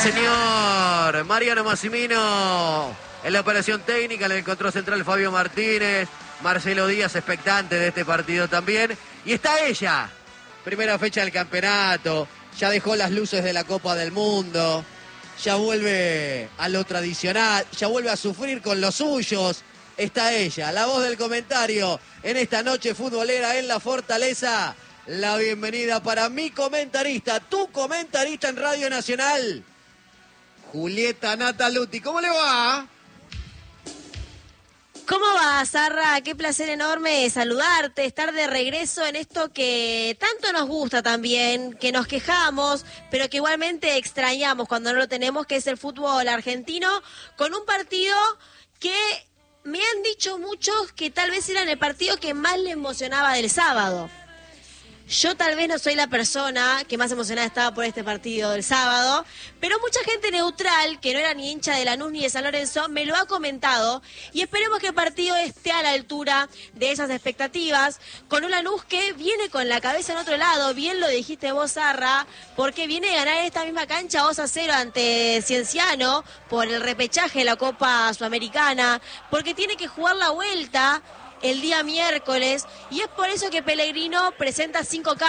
señor. Mariano Massimino en la operación técnica, en el control central Fabio Martínez. Marcelo Díaz expectante de este partido también. Y está ella. Primera fecha del campeonato. Ya dejó las luces de la Copa del Mundo. Ya vuelve a lo tradicional. Ya vuelve a sufrir con los suyos. Está ella, la voz del comentario en esta noche futbolera en La Fortaleza. La bienvenida para mi comentarista, tu comentarista en Radio Nacional, Julieta Nataluti. ¿Cómo le va? ¿Cómo va, Zarra? Qué placer enorme saludarte, estar de regreso en esto que tanto nos gusta también, que nos quejamos, pero que igualmente extrañamos cuando no lo tenemos, que es el fútbol argentino, con un partido que me han dicho muchos que tal vez era el partido que más le emocionaba del sábado. Yo tal vez no soy la persona que más emocionada estaba por este partido del sábado, pero mucha gente neutral, que no era ni hincha de Lanús ni de San Lorenzo, me lo ha comentado y esperemos que el partido esté a la altura de esas expectativas, con un Lanús que viene con la cabeza en otro lado, bien lo dijiste vos, Zarra, porque viene a ganar esta misma cancha 2-0 ante Cienciano por el repechaje de la Copa Sudamericana, porque tiene que jugar la vuelta el día miércoles, y es por eso que Pellegrino presenta 5 cambios.